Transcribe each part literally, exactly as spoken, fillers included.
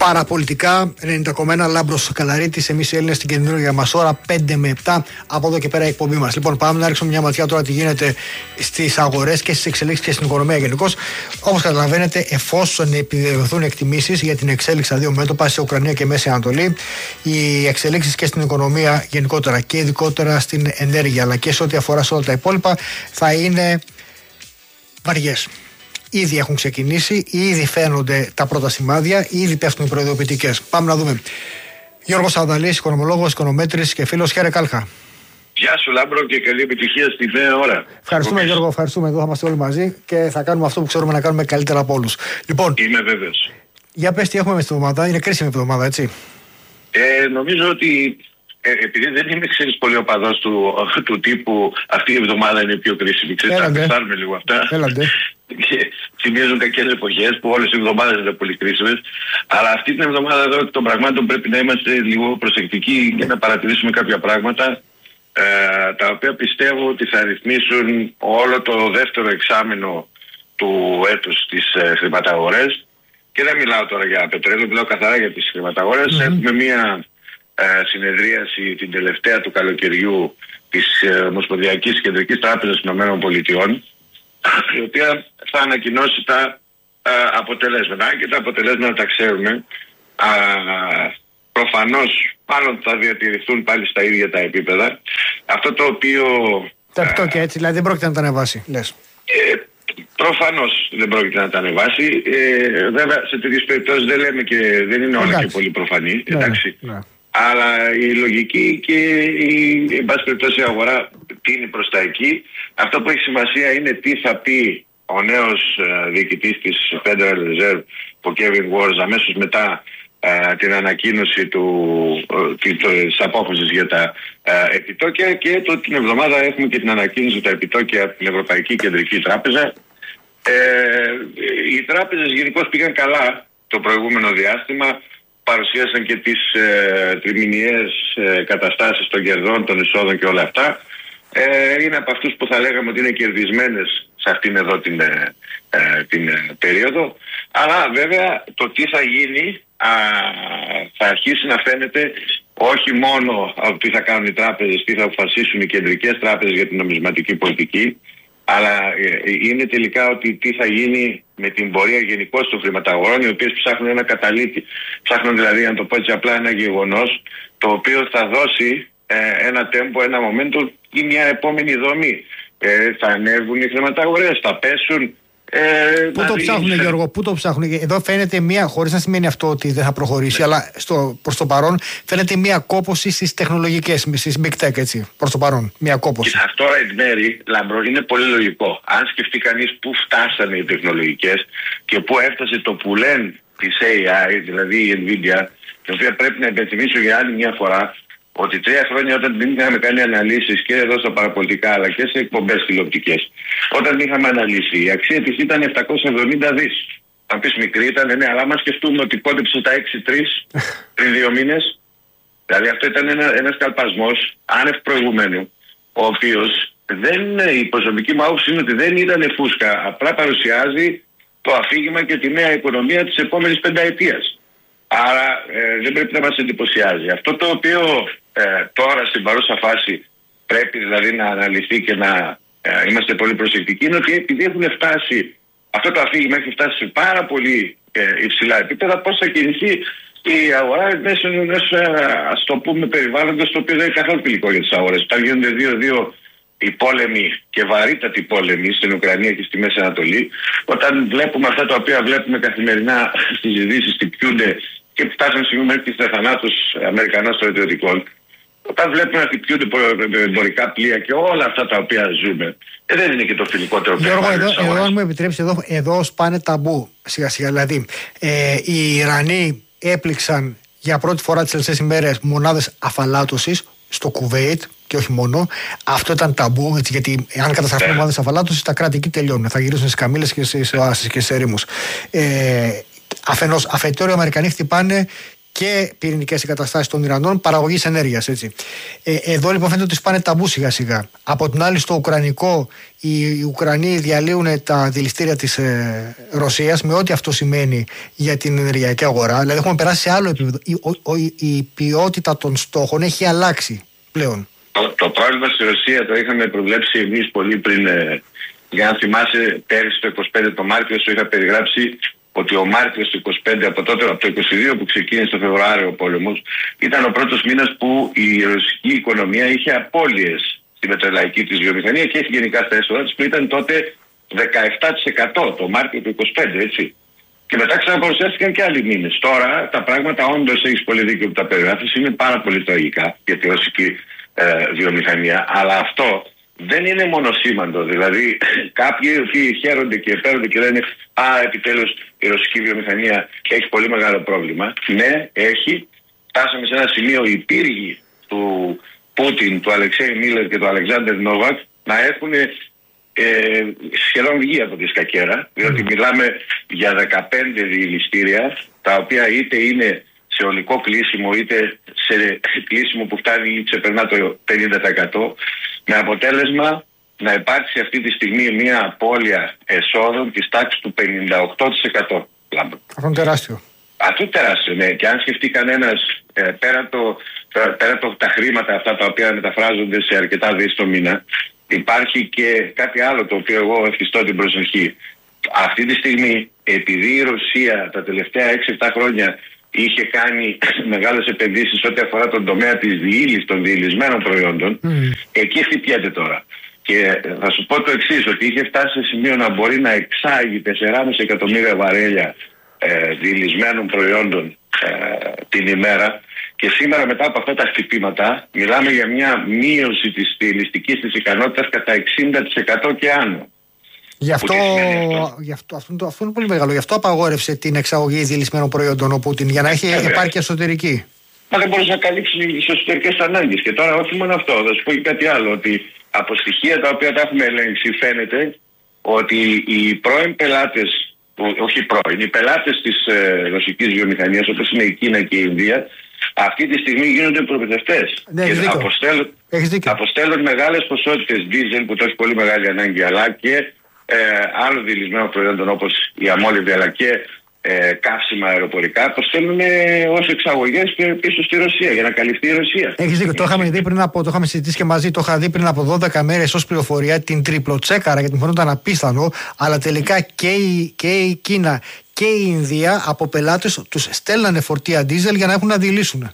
Παραπολιτικά, ενενήντα κόμμα ένα, Λάμπρος Καλαρίτης, εμείς οι Έλληνες στην καινούργια μας ώρα, πέντε με επτά. Από εδώ και πέρα η εκπομπή μας. Λοιπόν, πάμε να ρίξουμε μια ματιά τώρα τι γίνεται στις αγορές και στις εξελίξεις και στην οικονομία γενικώς. Όπως καταλαβαίνετε, εφόσον επιβεβαιωθούν εκτιμήσεις για την εξέλιξη στα δύο μέτωπα, σε Ουκρανία και Μέση Ανατολή, οι εξελίξεις και στην οικονομία γενικότερα και ειδικότερα στην ενέργεια, αλλά και σε ό,τι αφορά σε όλα τα υπόλοιπα, θα είναι βαριές. Ήδη έχουν ξεκινήσει, ήδη φαίνονται τα πρώτα σημάδια, ήδη πέφτουν οι προειδοποιητικές. Πάμε να δούμε. Γιώργος Σαουδαλής, οικονομολόγος, οικονομέτρης και φίλος. Χαίρε Κάλχα. Γεια σου Λάμπρο και καλή επιτυχία στη νέα ώρα. Ευχαριστούμε okay. Γιώργο, ευχαριστούμε. Εδώ θα είμαστε όλοι μαζί και θα κάνουμε αυτό που ξέρουμε να κάνουμε καλύτερα από όλους. Λοιπόν, είμαι βέβαιος. Για πες τι έχουμε μες την εβδομάδα, είναι κρίσιμη εβδομάδα, έτσι. Ε, νομίζω ότι ε, επειδή δεν είμαι ξέρεις πολύ οπαδός του, του τύπου αυτή η εβδομάδα είναι πιο κρίσιμη. Ξέρεις, θα πεθάνουμε λίγο αυτά. Έλαντε. Και θυμίζουν κακές εποχές που όλες οι εβδομάδες είναι πολύ κρίσιμες. Αλλά αυτή την εβδομάδα εδώ των πραγμάτων πρέπει να είμαστε λίγο προσεκτικοί και να παρατηρήσουμε κάποια πράγματα ε, τα οποία πιστεύω ότι θα ρυθμίσουν όλο το δεύτερο εξάμηνο του έτους στις ε, χρηματαγορές. Και δεν μιλάω τώρα για πετρέλαιο, μιλάω καθαρά για τις χρηματαγορές. Mm-hmm. Έχουμε μια ε, συνεδρίαση την τελευταία του καλοκαιριού της ε, Ομοσπονδιακής Κεντρικής Τράπεζας των ΗΠΑ, η οποία θα ανακοινώσει τα α, αποτελέσματα. Και τα αποτελέσματα τα ξέρουμε. Α, προφανώς μάλλον θα διατηρηθούν πάλι στα ίδια τα επίπεδα. Αυτό το οποίο... Τα επιτόκια έτσι, δηλαδή δεν πρόκειται να τα ανεβάσει, λες. Ε, προφανώς δεν πρόκειται να τα ανεβάσει. Ε, βέβαια σε τέτοιες περιπτώσεις δεν λέμε και δεν είναι όλα και πολύ προφανή. Ναι, εντάξει. ναι. Αλλά η λογική και η, εν πάση περιπτώσει, η αγορά τίνει προς τα εκεί. Αυτό που έχει σημασία είναι τι θα πει ο νέος uh, διοικητής της Federal Reserve, ο Kevin Warsh, αμέσως μετά uh, την ανακοίνωση του, uh, της απόφασης για τα uh, επιτόκια, και το την εβδομάδα έχουμε και την ανακοίνωση τα επιτόκια από την Ευρωπαϊκή Κεντρική Τράπεζα. Ε, οι τράπεζες γενικώς πήγαν καλά το προηγούμενο διάστημα. Παρουσίασαν και τις ε, τριμηνιαίες ε, καταστάσεις των κερδών, των εισόδων και όλα αυτά. Ε, είναι από αυτούς που θα λέγαμε ότι είναι κερδισμένες σε αυτήν εδώ την, ε, ε, την ε, περίοδο. Αλλά βέβαια το τι θα γίνει α, θα αρχίσει να φαίνεται όχι μόνο από τι θα κάνουν οι τράπεζες, τι θα αποφασίσουν οι κεντρικές τράπεζες για την νομισματική πολιτική, αλλά είναι τελικά ότι τι θα γίνει με την πορεία γενικώς των χρηματαγορών, οι οποίες ψάχνουν ένα καταλήτη. Ψάχνουν δηλαδή, να το πω έτσι απλά, ένα γεγονός το οποίο θα δώσει ε, ένα τέμπο, ένα momentum ή μια επόμενη δομή. Ε, θα ανέβουν οι χρηματαγορές, θα πέσουν. Ε, πού το ψάχνουν, σε... Γιώργο, πού το ψάχνουν? Εδώ φαίνεται μία, χωρίς να σημαίνει αυτό ότι δεν θα προχωρήσει, ναι, αλλά στο, προς το παρόν φαίνεται μία κόπωση στις τεχνολογικές, στις big tech, έτσι, προς το παρόν, μία κόπωση. Και αυτό εν μέρει, Λαμπρό, είναι πολύ λογικό. Αν σκεφτεί κανείς πού φτάσανε οι τεχνολογικές και πού έφτασε το πουλέν της έι άι, δηλαδή η Nvidia, την οποία πρέπει να υπενθυμίσω για άλλη μια φορά, ότι τρία χρόνια όταν δεν είχαμε κάνει αναλύσεις και εδώ στα παραπολιτικά αλλά και σε εκπομπές τηλεοπτικές, όταν είχαμε αναλύσει, η αξία της ήταν επτακόσια εβδομήντα δις. Αν πεις μικρή ήταν, ναι, αλλά άμα σκεφτούμε ότι κόντεψε τα έξι τρεις πριν δύο μήνες, δηλαδή αυτό ήταν ένα, ένας καλπασμός άνευ προηγουμένου, ο οποίος δεν, η προσωπική μου άποψη είναι ότι δεν ήταν φούσκα, απλά παρουσιάζει το αφήγημα και τη νέα οικονομία της επόμενης πενταετίας. Άρα ε, δεν πρέπει να μας εντυπωσιάζει. Αυτό το οποίο ε, τώρα στην παρούσα φάση πρέπει δηλαδή να αναλυθεί και να ε, είμαστε πολύ προσεκτικοί, είναι ότι επειδή έχουν φτάσει, αυτό το αφήγημα έχει φτάσει σε πάρα πολύ ε, υψηλά επίπεδα, πώς θα κινηθεί η αγορά μέσω ενός, ας το πούμε, περιβάλλοντος το οποίο δεν είναι καθόλου φιλικό για τις αγορές. Όταν γίνονται δύο-δύο οι πόλεμοι και βαρύτατοι πόλεμοι στην Ουκρανία και στη Μέση Ανατολή, όταν βλέπουμε αυτά τα οποία βλέπουμε καθημερινά στις ειδήσεις, χτυπιούνται και φτάσαν στιγμή μέχρι και θανάτους Αμερικανών στρατιωτικών, όταν βλέπουμε να χτυπιούνται εμπορικά πλοία και όλα αυτά τα οποία ζούμε, ε, δεν είναι και το φιλικότερο Γιώργο, εδώ, εδώ, αν μου επιτρέψει, εδώ, εδώ σπάνε ταμπού σιγά σιγά. Δηλαδή, ε, οι Ιρανοί έπληξαν για πρώτη φορά τις τελευταίες ημέρες μονάδες αφαλάτωσης στο Κουβέιτ. Και όχι μόνο. Αυτό ήταν ταμπού, έτσι, γιατί αν καταστραφούν ομάδες αφαλάτωσης, τα κράτη εκεί τελειώνουν. Θα γυρίσουν στις καμήλες και στις οάσεις και στις ερήμους. Ε, αφενός, αφετέρου, οι Αμερικανοί χτυπάνε και πυρηνικές εγκαταστάσεις των Ιρανών παραγωγής ενέργειας. Έτσι. Ε, εδώ λοιπόν φαίνεται ότι σπάνε ταμπού σιγά σιγά. Από την άλλη, στο Ουκρανικό, οι, οι Ουκρανοί διαλύουν τα δηληστήρια της ε, Ρωσίας, με ό,τι αυτό σημαίνει για την ενεργειακή αγορά. Δηλαδή, έχουμε περάσει σε άλλο επίπεδο. Η, ο, ο, η ποιότητα των στόχων έχει αλλάξει πλέον. Το, το πρόβλημα στη Ρωσία το είχαμε προβλέψει εμείς πολύ πριν. Ε, για να θυμάσαι, πέρυσι το είκοσι πέντε το Μάρτιο, σου είχα περιγράψει ότι ο Μάρτιος του είκοσι πέντε, από τότε, από το είκοσι δύο που ξεκίνησε το Φεβρουάριο ο πόλεμος, ήταν ο πρώτος μήνας που η ρωσική οικονομία είχε απώλειες στη πετρελαϊκή της βιομηχανία και έχει γενικά στα έσοδα της, που ήταν τότε δεκαεπτά τοις εκατό το Μάρτιο του είκοσι πέντε, έτσι. Και μετά ξαναπαρουσιάστηκαν και άλλοι μήνες. Τώρα τα πράγματα, όντως έχεις πολύ δίκιο που τα περιγράφεις, είναι πάρα πολύ τραγικά για τη ρωσική ε, βιομηχανία. Αλλά αυτό δεν είναι μονοσήμαντο. Δηλαδή, κάποιοι οποίοι χαίρονται και επέρονται και λένε «Α, επιτέλους η ρωσική βιομηχανία έχει πολύ μεγάλο πρόβλημα». Ναι, έχει. Φτάσαμε σε ένα σημείο οι πύργοι του Πούτιν, του Αλεξέη Μίλερ και του Αλεξάνδερ Νόβακ να έχουν ε, σχεδόν βγει από τη σκακέρα. Διότι μιλάμε για δεκαπέντε διηληστήρια, τα οποία είτε είναι σε ολικό κλείσιμο είτε σε κλείσιμο που φτάνει ή ξεπερνά το πενήντα τοις εκατό, με αποτέλεσμα να υπάρξει αυτή τη στιγμή μια απώλεια εσόδων της τάξης του πενήντα οκτώ τοις εκατό. Αυτό είναι τεράστιο. Αυτό είναι τεράστιο, ναι. Και αν σκεφτεί κανένας ε, πέρα, το, πέρα το, τα χρήματα αυτά τα οποία μεταφράζονται σε αρκετά δις το μήνα, υπάρχει και κάτι άλλο το οποίο εγώ ευχηστώ την προσοχή. Αυτή τη στιγμή, επειδή η Ρωσία τα τελευταία έξι επτά χρόνια είχε κάνει μεγάλες επενδύσεις ό,τι αφορά τον τομέα της διήλυσης των διηλυσμένων προϊόντων, mm. εκεί χτυπιέται τώρα. Και θα σου πω το εξής, ότι είχε φτάσει σε σημείο να μπορεί να εξάγει τέσσερα κόμμα πέντε εκατομμύρια βαρέλια ε, διηλυσμένων προϊόντων ε, την ημέρα, και σήμερα μετά από αυτά τα χτυπήματα μιλάμε για μια μείωση της διηλυστικής της ικανότητας κατά εξήντα τοις εκατό και άνω. Γι' αυτό, γι αυτό, αυτό, αυτό είναι πολύ μεγάλο. Γι' αυτό απαγόρευσε την εξαγωγή διελυσμένων προϊόντων ο Πούτιν, για να έχει ε, επάρκεια εσωτερική. Μα δεν μπορούσε να καλύψει τις εσωτερικές ανάγκες. Και τώρα όχι μόνο αυτό, θα σου πω και κάτι άλλο. Ότι από στοιχεία τα οποία τα έχουμε ελέγξει, φαίνεται ότι οι πρώην πελάτες, όχι πρώην, οι πελάτες της ε, ρωσικής βιομηχανίας, όπως είναι η Κίνα και η Ινδία, αυτή τη στιγμή γίνονται προμηθευτές. Ναι, και αποστέλουν, αποστέλουν μεγάλες ποσότητες δίζελ που το έχει πολύ μεγάλη ανάγκη, αλλά και Ε, άλλων διελυσμένων προϊόντων όπως η αμόλυβδη, αλλά και ε, καύσιμα αεροπορικά, το στέλνουν ως εξαγωγές πίσω στη Ρωσία για να καλυφθεί η Ρωσία. Έχεις δίκιο. Το είχαμε δει πριν από, το είχαμε συζητήσει και μαζί, το είχα δει πριν από δώδεκα μέρες ως πληροφορία, την τριπλοτσέκαρα, γιατί μου φαίνονταν απίθανο, αλλά τελικά και η, και η Κίνα και η Ινδία από πελάτες τους στέλνανε φορτία ντίζελ για να έχουν να διελύσουν.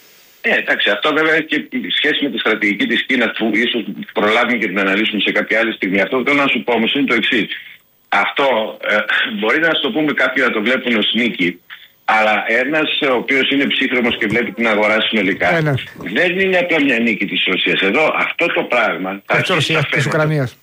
Ε, εντάξει, αυτό βέβαια έχει και σχέση με τη στρατηγική της Κίνας που ίσως προλάβουμε και την αναλύσουμε σε κάποια άλλη στιγμή. Αυτό που θέλω να σου πω όμως είναι το εξής. Αυτό ε, μπορεί να το πούμε κάποιοι να το βλέπουν ως νίκη, αλλά ένας ο οποίος είναι ψύχρεμος και βλέπει την αγορά συνολικά, ε, δεν είναι απλά μια νίκη της Ρωσίας. Εδώ αυτό το πράγμα της Ρωσίας, της Ουκρανίας.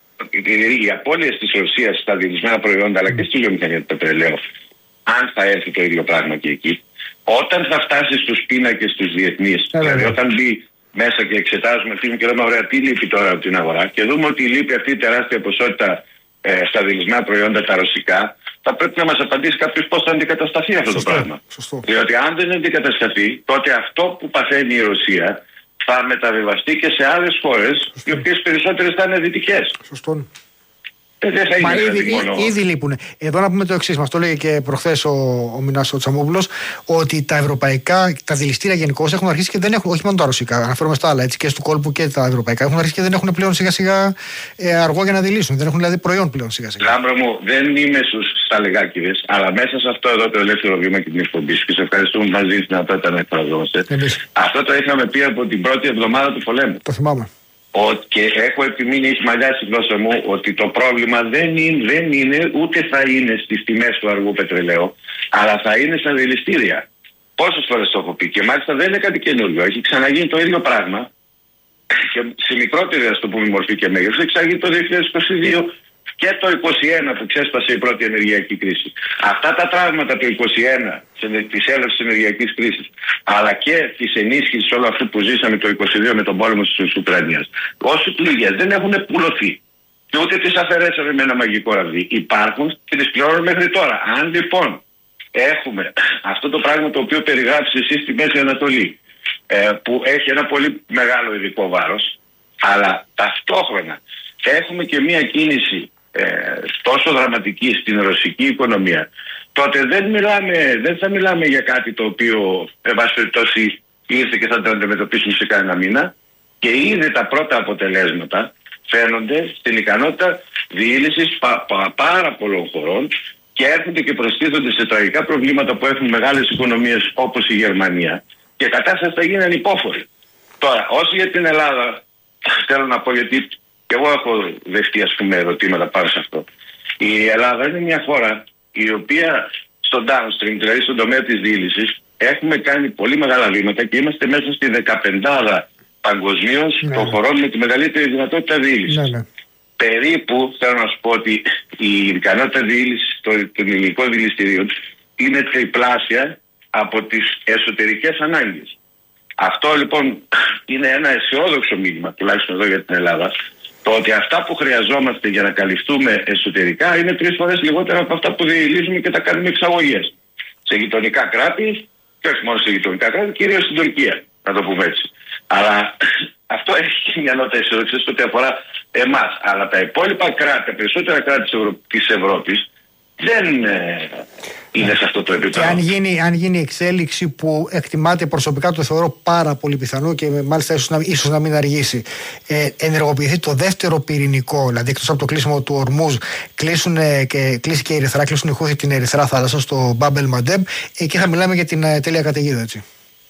Οι απώλειες της Ρωσίας στα διελυσμένα προϊόντα αλλά και στη βιομηχανία του πετρελαίου, αν θα έρθει το ίδιο πράγμα και εκεί, όταν θα φτάσει στους πίνακες τους διεθνείς, ε, δηλαδή όταν μπει μέσα και εξετάζουμε τι και λέμε, ωραία, τι λείπει τώρα από την αγορά, και δούμε ότι λείπει αυτή η τεράστια ποσότητα ε, στα διελυσμένα προϊόντα τα ρωσικά, θα πρέπει να μας απαντήσει κάποιος πώς θα αντικατασταθεί αυτό σωστό, το πράγμα. Σωστό. Διότι αν δεν αντικατασταθεί, τότε αυτό που παθαίνει η Ρωσία θα μεταβιβαστεί και σε άλλες χώρες, οι οποίες περισσότερες θα είναι δυτικές. Σωστό. Ε, δεν θα Μα ήδη, ήδη, ήδη λείπουν. Εδώ να πούμε το εξής, μας το λέει και προχθές ο, ο Μινάς ο Τσαμόπουλος, ότι τα ευρωπαϊκά, τα δηληστήρια γενικώς έχουν αρχίσει και δεν έχουν, όχι μόνο τα ρωσικά, αναφέρομαι στα άλλα, έτσι, και του κόλπου και τα ευρωπαϊκά, έχουν αρχίσει και δεν έχουν πλέον σιγά σιγά ε, αργό για να δηλήσουν. Δεν έχουν δηλαδή προϊόν πλέον σιγά σιγά. Λάμπρο μου, δεν είμαι στα λεγάκιδες, αλλά μέσα σε αυτό εδώ το ελεύθερο βήμα και την εκπομπή σου, και σε ευχαριστούμε μαζί την δυνατότητα να εκφραζόμαστε. Αυτό το είχαμε πει από την πρώτη εβδομάδα του πολέμου. Το θυμάμαι. Ο, και έχω επιμείνει, έχει μαλλιάσει η γλώσσα μου, ότι το πρόβλημα δεν είναι, δεν είναι ούτε θα είναι στις τιμές του αργού πετρελαίου, αλλά θα είναι στα δηληστήρια. Πόσες φορές το έχω πει, και μάλιστα δεν είναι κάτι καινούριο. Έχει ξαναγίνει το ίδιο πράγμα και σε μικρότερη, ας το πούμε, μορφή και μέγεθος. Έχει ξαναγίνει το δύο χιλιάδες είκοσι δύο και το είκοσι ένα που ξέσπασε η πρώτη ενεργειακή κρίση. Αυτά τα τραύματα το είκοσι ένα της έλευσης της ενεργειακής κρίσης, αλλά και της ενίσχυσης όλου αυτού που ζήσαμε το είκοσι δύο με τον πόλεμο της Ουκρανίας, όσοι πληγές δεν έχουν πουλωθεί και ούτε τις αφαιρέσαμε με ένα μαγικό ραβδί, υπάρχουν και τις πληρώνουν μέχρι τώρα. Αν λοιπόν έχουμε αυτό το πράγμα το οποίο περιγράψεις εσύ στη Μέση Ανατολή, ε, που έχει ένα πολύ μεγάλο ειδικό βάρος, αλλά ταυτόχρονα έχουμε και μια κίνηση ε, τόσο δραματική στην ρωσική οικονομία, τότε δεν, μιλάμε, δεν θα μιλάμε για κάτι το οποίο εν πάση περιπτώσει ήρθε και θα το αντιμετωπίσουμε σε κανένα μήνα, και ήδη τα πρώτα αποτελέσματα φαίνονται στην ικανότητα διήλυσης πα, πα, πάρα πολλών χωρών και έρχονται και προστίθονται σε τραγικά προβλήματα που έχουν μεγάλες οικονομίες όπως η Γερμανία, και η κατάσταση θα γίνει ανυπόφορη. Τώρα, όσοι για την Ελλάδα, θέλω να πω, γιατί και εγώ έχω δεχτεί ας πούμε ερωτήματα πάνω σε αυτό. Η Ελλάδα είναι μια χώρα η οποία στο downstream, δηλαδή στον τομέα της διήλυσης, έχουμε κάνει πολύ μεγάλα βήματα και είμαστε μέσα στη δεκαπεντάδα παγκοσμίως ναι. των χωρών με τη μεγαλύτερη δυνατότητα διήλυσης. Ναι, ναι. Περίπου, θέλω να σου πω ότι η ικανότητα διήλυσης των ελληνικών δηληστηρίων είναι τριπλάσια από τις εσωτερικές ανάγκες. Αυτό λοιπόν είναι ένα αισιόδοξο μήνυμα, τουλάχιστον εδώ για την Ελλάδα, το ότι αυτά που χρειαζόμαστε για να καλυφθούμε εσωτερικά είναι τρεις φορές λιγότερα από αυτά που διηλύσουμε και τα κάνουμε εξαγωγές. Σε γειτονικά κράτη, και όχι μόνο σε γειτονικά κράτη, κυρίως στην Τουρκία, να το πούμε έτσι. Αλλά αυτό έχει μια νότα αισιοδοξίας ό,τι αφορά εμάς. Αλλά τα υπόλοιπα κράτη, τα περισσότερα κράτη της, Ευρω... της Ευρώπης, δεν ε, είναι σε αυτό το επίπεδο. Και αν γίνει, αν γίνει εξέλιξη που εκτιμάται προσωπικά, το θεωρώ πάρα πολύ πιθανό και μάλιστα ίσως να, ίσως να μην αργήσει, ε, ενεργοποιηθεί το δεύτερο πυρηνικό, δηλαδή εκτός από το κλείσιμο του Ορμούζ, κλείσουν και, κλείσει και η Ερυθρά, κλείσουν οι Χούθοι την Ερυθρά θάλασσα στο Μπάμπελ Μαντέμ, εκεί θα μιλάμε για την ε, τέλεια καταιγίδα, έτσι.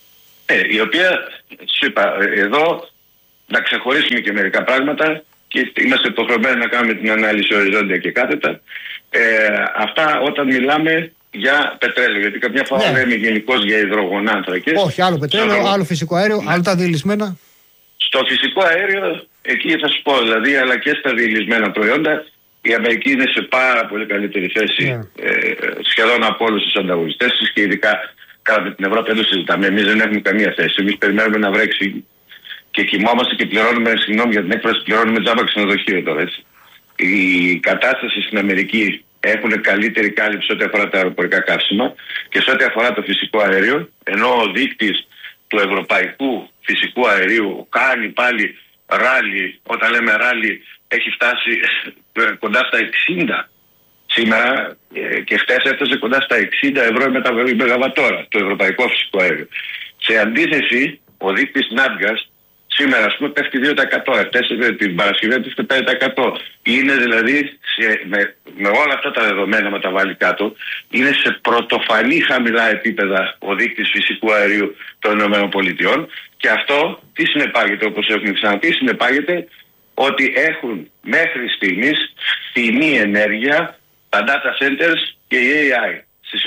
Ε, η οποία, σου είπα, εδώ να ξεχωρίσουμε και μερικά πράγματα και είμαστε υποχρεωμένοι να κάνουμε την ανάλυση οριζόντια και κάθετα. Ε, αυτά όταν μιλάμε για πετρέλαιο, γιατί καμιά φορά ναι. λέμε γενικώς για υδρογονάνθρακες. Όχι, άλλο πετρέλαιο, άλλο, άλλο φυσικό αέριο, ναι. άλλο τα διηλυσμένα. Στο φυσικό αέριο, εκεί θα σου πω δηλαδή, αλλά και στα διηλυσμένα προϊόντα, η Αμερική είναι σε πάρα πολύ καλύτερη θέση ναι. ε, σχεδόν από όλους τους ανταγωνιστές της, και ειδικά κάτω από την Ευρώπη δεν το συζητάμε. Εμείς δεν έχουμε καμία θέση. Εμείς περιμένουμε να βρέξει και κοιμόμαστε και πληρώνουμε, συγγνώμη για την έκφραση, πληρώνουμε τζάμπα ξενοδοχείο τώρα, έτσι. Η κατάσταση στην Αμερική έχουν καλύτερη κάλυψη ό,τι αφορά τα αεροπορικά καύσιμα και σε ό,τι αφορά το φυσικό αέριο, ενώ ο δείκτης του ευρωπαϊκού φυσικού αερίου κάνει πάλι ράλι, όταν λέμε ράλι έχει φτάσει κοντά στα εξήντα σήμερα και χτες έφτασε κοντά στα εξήντα ευρώ η μεγαβατόρα το ευρωπαϊκό φυσικό αέριο. Σε αντίθεση, ο δείκτης Νάτγκας σήμερα, ας πούμε, πέφτει δύο τοις εκατό, έφτασε την Παρασκευή πέφτει πέντε τοις εκατό. Είναι δηλαδή, σε, με, με όλα αυτά τα δεδομένα με τα βάλει κάτω, είναι σε πρωτοφανή χαμηλά επίπεδα ο δείκτης φυσικού αερίου των ΗΠΑ, και αυτό τι συνεπάγεται, όπως έχουμε ξαναπεί, συνεπάγεται ότι έχουν μέχρι στιγμής φθηνή ενέργεια τα data centers και η έι άι στις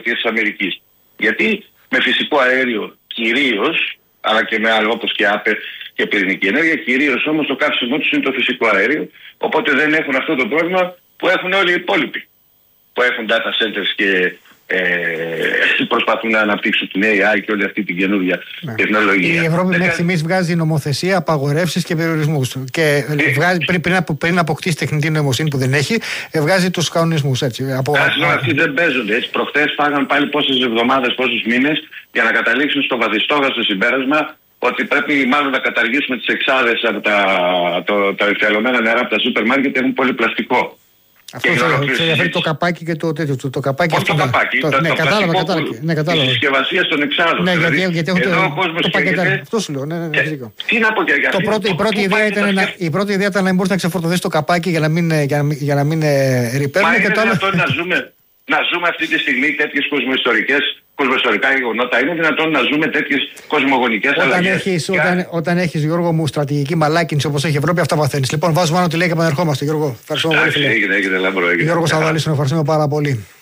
ΗΠΑ. Γιατί με φυσικό αέριο κυρίως, αλλά και με άλλο όπως και άπε και πυρηνική ενέργεια, κυρίως όμως το καύσιμό τους είναι το φυσικό αέριο, οπότε δεν έχουν αυτό το πρόβλημα που έχουν όλοι οι υπόλοιποι, που έχουν data centers και ε, προσπαθούν να αναπτύξουν την έι άι και όλη αυτή την καινούργια ναι. τεχνολογία. Η Ευρώπη μέχρι στιγμής βγάζει νομοθεσία, απαγορεύσεις και περιορισμούς. Και βγάζει, πριν, πριν, απο, πριν αποκτήσει τεχνητή νοημοσύνη που δεν έχει, βγάζει τους κανονισμούς. Έτσι, από... Άσυλο, αυτοί δεν παίζονται. Έτσι, προχτές φάγαν πάλι πόσες εβδομάδες, πόσους μήνες για να καταλήξουν στο βαθιστόγαστο συμπέρασμα ότι πρέπει μάλλον να καταργήσουμε τις εξάδες από τα, το, τα εμφιαλωμένα νερά από τα σούπερ μάρκετ, έχουν πολύ πλαστικό. Αυτό σε ενδιαφέρει το καπάκι και το τέτοιο. Το, το καπάκι αυτό το καπάκι. Το, ναι, το κατάλαβα, κατάλαβα. Ναι, κατάλαβα. Η συσκευασία των εξάδων. Ναι, γιατί, δηλαδή, γιατί έχω το, το πακετάρι. Αυτό σου λέω. Ναι, ναι, ναι, και, τι να πω και για αυτό. Η πρώτη ιδέα ήταν να, η πρώτη ιδέα ήταν να μην μπορείς να ξεφορτωθείς το καπάκι για να μην, για να, για να μην ρηπαίνουν. Μα είναι δυνατόν να ζούμε, να ζούμε αυτή τη στιγμή τέτοιες κοσμοϊστορικές κοσμοϊστορικά γεγονότα, είναι δυνατόν να ζούμε τέτοιες κοσμογονικές αλλαγές. Έχεις, όταν, όταν έχεις, Γιώργο μου, στρατηγική μαλάκινση όπως έχει η Ευρώπη, αυτά μαθαίνεις. Λοιπόν, βάζουμε πάνω τη λέει και επανερχόμαστε, Γιώργο. Ευχαριστούμε πολύ. Έγινε, έγινε, Λάμπρο, έγινε. Γιώργο Σαββαλής, ευχαριστούμε πάρα πολύ.